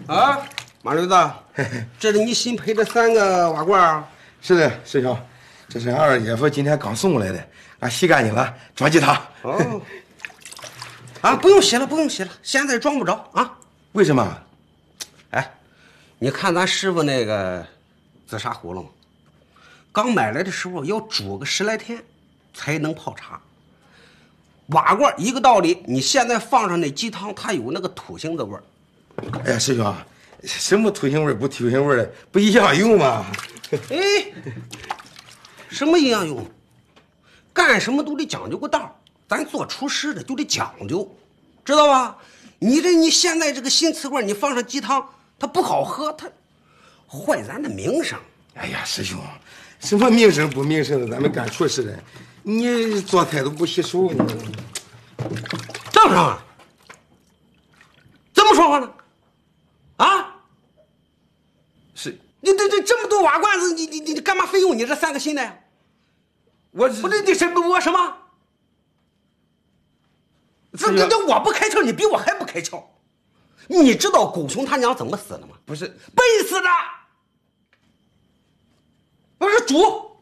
啊，马驴子，这是你新配的3个瓦罐啊？ 是的，师兄，这是俺二姐夫今天刚送过来的，俺洗干净了，装鸡汤。 哦，啊，不用洗了，不用洗了，现在装不着啊。 为什么？ 哎，你看咱师傅那个紫砂壶了吗？刚买来的时候要煮个10来天才能泡茶。瓦罐一个道理，你现在放上那鸡汤，它有那个土腥的味儿。 哎呀，师兄，什么土腥味不土腥味的，不一样用吗？ 哎，什么一样用？干什么都得讲究个道，咱做厨师的就得讲究，知道吧？你现在这个新瓷罐，你放上鸡汤，它不好喝，它坏咱的名声。 哎呀，师兄，什么名声不名声的，咱们干厨师的，你做菜都不洗手，你正常啊？怎么说话呢？啊？ 是你这么多瓦罐子，你干嘛非用你这3个新的呀？ 我不是你什么我什么？这我不开窍，你比我还不开窍。你知道狗熊他娘怎么死的吗？ 不是背死的。不是煮。